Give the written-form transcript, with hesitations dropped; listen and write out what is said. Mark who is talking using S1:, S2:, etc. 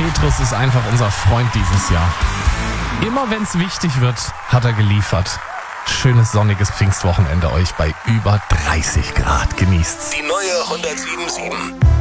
S1: Petrus ist einfach unser Freund dieses Jahr. Immer wenn es wichtig wird, hat er geliefert. Schönes sonniges Pfingstwochenende euch bei über 30 Grad. Genießt's.
S2: Die neue 107.7.